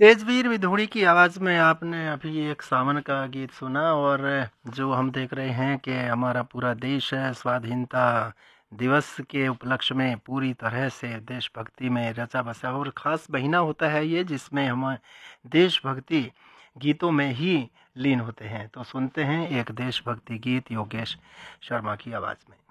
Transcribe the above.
तेजवीर विधुड़ी की आवाज़ में आपने अभी एक सावन का गीत सुना। और जो हम देख रहे हैं कि हमारा पूरा देश है स्वाधीनता दिवस के उपलक्ष्य में पूरी तरह से देशभक्ति में रचा बसा, और ख़ास महीना होता है ये जिसमें हम देशभक्ति गीतों में ही लीन होते हैं। तो सुनते हैं एक देशभक्ति गीत योगेश शर्मा की आवाज़ में।